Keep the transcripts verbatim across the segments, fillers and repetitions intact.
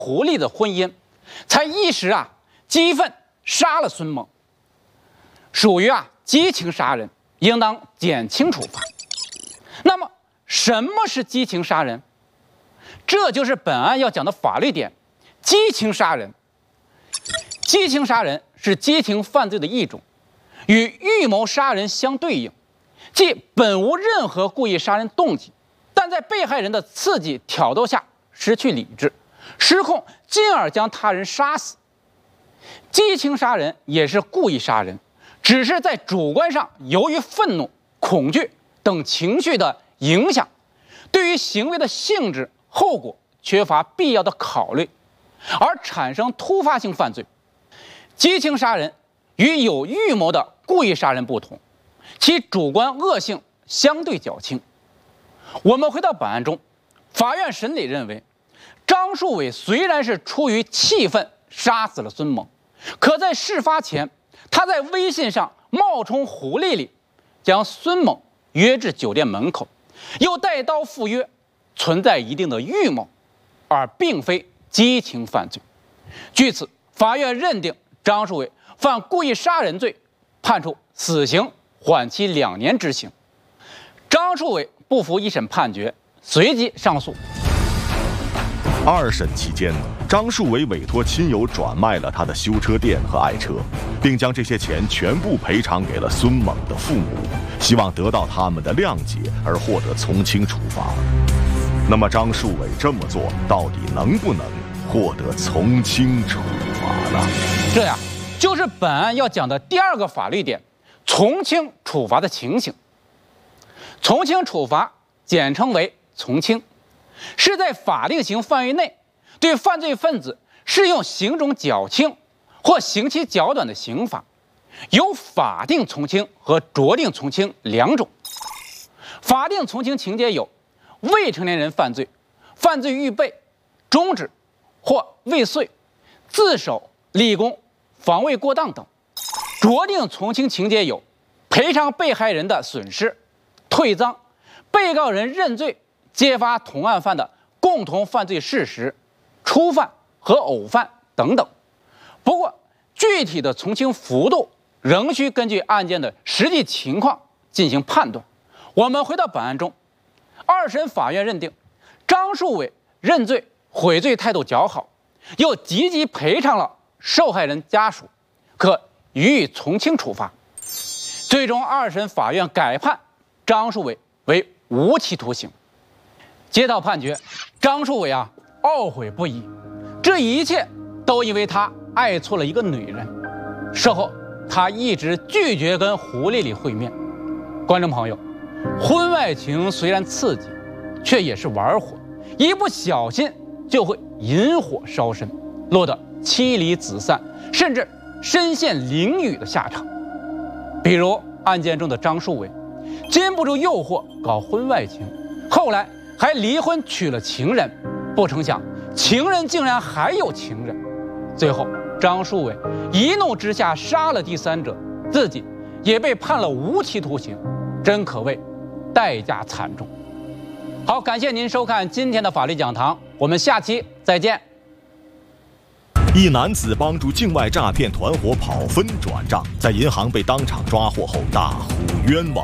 狐狸的婚姻，才一时啊激愤杀了孙猛，属于啊激情杀人，应当减轻处罚。那么什么是激情杀人？这就是本案要讲的法律点：激情杀人。激情杀人是激情犯罪的一种，与预谋杀人相对应，即本无任何故意杀人动机，但在被害人的刺激挑逗下失去理智，失控，进而将他人杀死。激情杀人也是故意杀人，只是在主观上由于愤怒、恐惧等情绪的影响，对于行为的性质、后果缺乏必要的考虑，而产生突发性犯罪。激情杀人与有预谋的故意杀人不同，其主观恶性相对较轻。我们回到本案中，法院审理认为，张树伟虽然是出于气愤杀死了孙猛，可在事发前，他在微信上冒充狐狸里，将孙猛约至酒店门口，又带刀赴约，存在一定的预谋，而并非激情犯罪。据此，法院认定张树伟犯故意杀人罪，判处死刑，缓期两年执行。张树伟不服一审判决，随即上诉。 二审期间，张树伟委托亲友转卖了他的修车店和爱车，并将这些钱全部赔偿给了孙猛的父母，希望得到他们的谅解而获得从轻处罚。那么张树伟这么做到底能不能获得从轻处罚呢？ 这呀，就是本案要讲的第二个法律点：从轻处罚的情形。从轻处罚简称为从轻，是在法定刑范围内对犯罪分子适用刑种较轻或刑期较短的刑罚，有法定从轻和酌定从轻两种。法定从轻情节有未成年人犯罪、犯罪预备、中止或未遂、自首、立功、防卫过当等。酌定从轻情节有赔偿被害人的损失、退赃、被告人认罪、揭发同案犯的共同犯罪事实、初犯和偶犯等等。不过，具体的从轻幅度仍需根据案件的实际情况进行判断。我们回到本案中，二审法院认定张树伟认罪悔罪态度较好，又积极赔偿了受害人家属，可予以从轻处罚。最终，二审法院改判张树伟为无期徒刑。接到判决，张树伟啊懊悔不已，这一切都因为他爱错了一个女人。事后，他一直拒绝跟狐狸里会面。观众朋友，婚外情虽然刺激，却也是玩火，一不小心就会引火烧身，落得妻离子散，甚至身陷囹圄的下场。比如案件中的张树伟，禁不住诱惑搞婚外情，后来还离婚娶了情人，不成想情人竟然还有情人。最后张树伟一怒之下杀了第三者，自己也被判了无期徒刑，真可谓代价惨重。好，感谢您收看今天的法律讲堂，我们下期再见。 一男子帮助境外诈骗团伙跑分转账，在银行被当场抓获后大呼冤枉。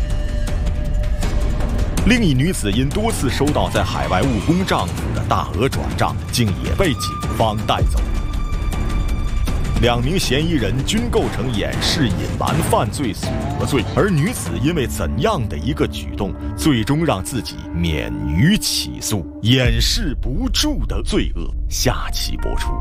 另一女子因多次收到在海外务工丈夫的大额转账，竟也被警方带走。两名嫌疑人均构成掩饰隐瞒犯罪所得罪，而女子因为怎样的一个举动，最终让自己免于起诉，掩饰不住的罪恶。下期播出。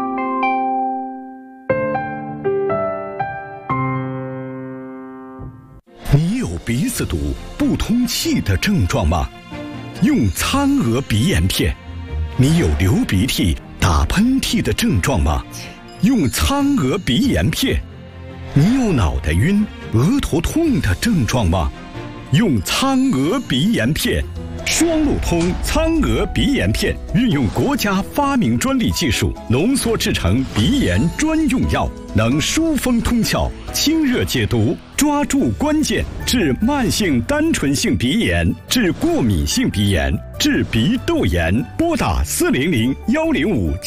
你有鼻子堵、不通气的症状吗？用苍娥鼻炎片。你有流鼻涕、打喷嚏的症状吗？用苍娥鼻炎片。你有脑袋晕、额头痛的症状吗？用苍娥鼻炎片。双路通苍娥鼻炎片运用国家发明专利技术浓缩制成鼻炎专用药，能疏风通窍、清热解毒，抓住关键，治慢性单纯性鼻炎，治过敏性鼻炎，治鼻窦炎。拨打四零零幺零五